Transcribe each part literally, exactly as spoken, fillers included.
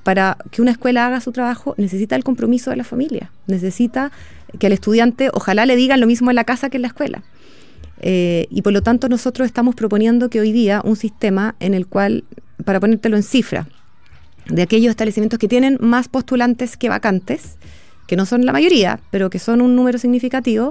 para que una escuela haga su trabajo, necesita el compromiso de la familia, necesita que al estudiante ojalá le digan lo mismo en la casa que en la escuela. Eh, y por lo tanto nosotros estamos proponiendo que hoy día un sistema en el cual, para ponértelo en cifra, de aquellos establecimientos que tienen más postulantes que vacantes, que no son la mayoría, pero que son un número significativo,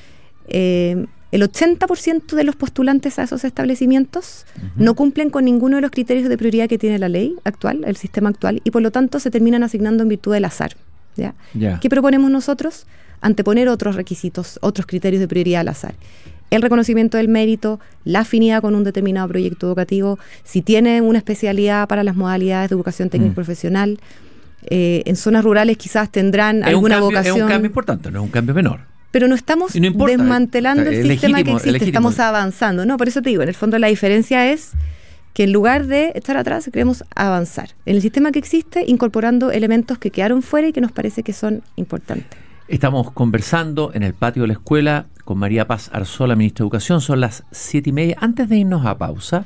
eh, el ochenta por ciento de los postulantes a esos establecimientos uh-huh. no cumplen con ninguno de los criterios de prioridad que tiene la ley actual, el sistema actual, y por lo tanto se terminan asignando en virtud del azar. ¿Ya? Yeah. ¿Qué proponemos nosotros? Anteponer otros requisitos, otros criterios de prioridad al azar. El reconocimiento del mérito, la afinidad con un determinado proyecto educativo, si tiene una especialidad para las modalidades de educación técnico mm. profesional, eh, en zonas rurales quizás tendrán es alguna un cambio, vocación. Es un cambio importante, no es un cambio menor. Pero no estamos no importa, desmantelando está, el es sistema legítimo, que existe, estamos avanzando. No, por eso te digo, en el fondo la diferencia es que en lugar de estar atrás, queremos avanzar en el sistema que existe, incorporando elementos que quedaron fuera y que nos parece que son importantes. Estamos conversando en el patio de la escuela con María Paz Arzola, ministra de Educación. Son las siete y media. Antes de irnos a pausa,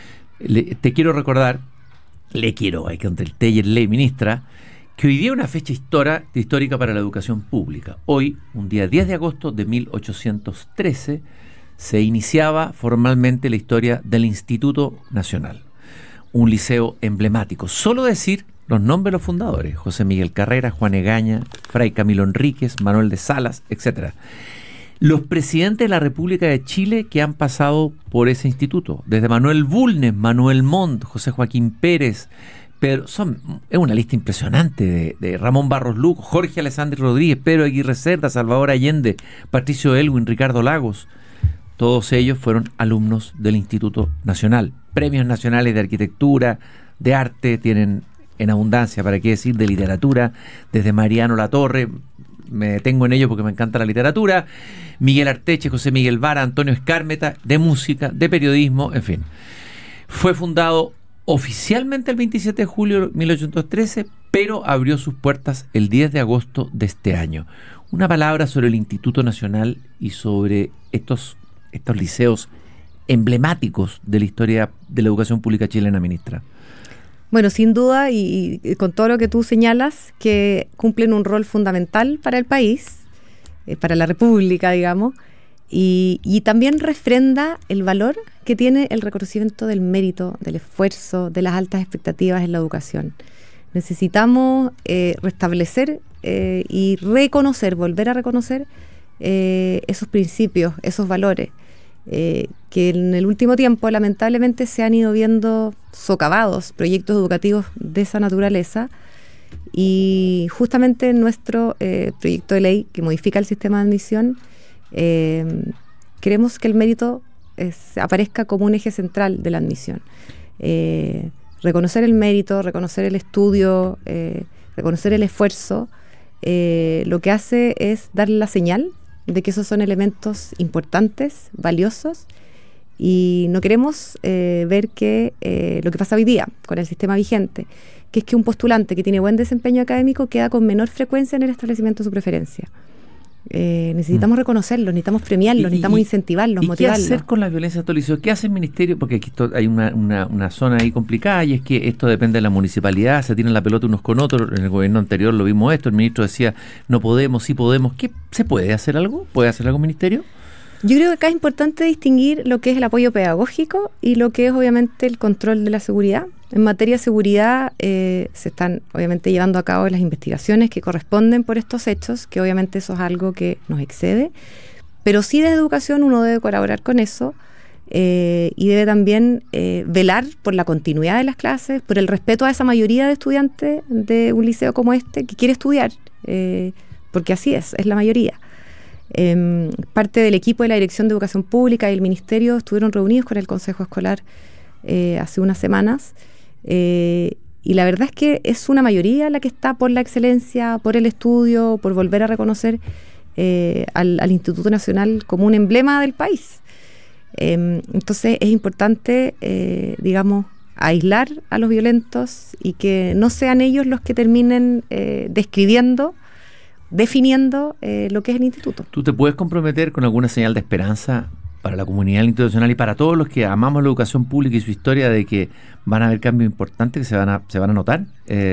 le, te quiero recordar, le quiero, hay que entre el té y el ley, ministra, que hoy día es una fecha histórica, histórica para la educación pública. Hoy, un día diez de agosto de mil ochocientos trece, se iniciaba formalmente la historia del Instituto Nacional, un liceo emblemático. Solo decir los nombres de los fundadores: José Miguel Carrera, Juan Egaña, Fray Camilo Enríquez, Manuel de Salas, etcétera. Los presidentes de la República de Chile que han pasado por ese instituto, desde Manuel Bulnes, Manuel Montt, José Joaquín Pérez, Pedro, son, es una lista impresionante de, de Ramón Barros Luco, Jorge Alessandri Rodríguez, Pedro Aguirre Cerda, Salvador Allende, Patricio Elwin, Ricardo Lagos. Todos ellos fueron alumnos del Instituto Nacional. Premios nacionales de arquitectura, de arte, tienen en abundancia, para qué decir, de literatura, desde Mariano Latorre, me detengo en ello porque me encanta la literatura, Miguel Arteche, José Miguel Vara, Antonio Escármeta, de música, de periodismo, en fin. Fue fundado oficialmente el veintisiete de julio de mil ochocientos trece, pero abrió sus puertas el diez de agosto de este año. Una palabra sobre el Instituto Nacional y sobre estos, estos liceos emblemáticos de la historia de la educación pública chilena, ministra. Bueno, sin duda, y, y con todo lo que tú señalas, que cumplen un rol fundamental para el país, eh, para la República, digamos, y, y también refrenda el valor que tiene el reconocimiento del mérito, del esfuerzo, de las altas expectativas en la educación. Necesitamos eh, restablecer eh, y reconocer, volver a reconocer eh, esos principios, esos valores, Eh, que en el último tiempo lamentablemente se han ido viendo socavados proyectos educativos de esa naturaleza, y justamente nuestro eh, proyecto de ley que modifica el sistema de admisión, eh, queremos que el mérito eh, aparezca como un eje central de la admisión. Eh, reconocer el mérito, reconocer el estudio, eh, reconocer el esfuerzo, eh, lo que hace es darle la señal de que esos son elementos importantes, valiosos, y no queremos eh, ver que eh, lo que pasa hoy día con el sistema vigente, que es que un postulante que tiene buen desempeño académico queda con menor frecuencia en el establecimiento de su preferencia. Eh, necesitamos mm. reconocerlos, necesitamos premiarlos, y, necesitamos y, incentivarlos, ¿y motivarlos. ¿Qué hacer con la violencia de estos liceos? ¿Qué hace el ministerio? Porque aquí esto, hay una, una, una zona ahí complicada, y es que esto depende de la municipalidad, se tiran la pelota unos con otros. En el gobierno anterior lo vimos esto, el ministro decía no podemos, sí podemos. ¿Qué, ¿Se puede hacer algo? ¿Puede hacer algo el ministerio? Yo creo que acá es importante distinguir lo que es el apoyo pedagógico y lo que es obviamente el control de la seguridad. En materia de seguridad eh, se están obviamente llevando a cabo las investigaciones que corresponden por estos hechos, que obviamente eso es algo que nos excede, pero sí desde educación uno debe colaborar con eso eh, y debe también eh, velar por la continuidad de las clases, por el respeto a esa mayoría de estudiantes de un liceo como este que quiere estudiar, eh, porque así es, es la mayoría. Eh, parte del equipo de la Dirección de Educación Pública y el Ministerio estuvieron reunidos con el Consejo Escolar eh, hace unas semanas, eh, y la verdad es que es una mayoría la que está por la excelencia, por el estudio, por volver a reconocer eh, al, al Instituto Nacional como un emblema del país. Eh, entonces es importante, eh, digamos, aislar a los violentos y que no sean ellos los que terminen eh, describiendo, definiendo eh, lo que es el instituto. ¿Tú te puedes comprometer con alguna señal de esperanza para la comunidad institucional y para todos los que amamos la educación pública y su historia, de que van a haber cambios importantes que se van a, se van a notar? Eh,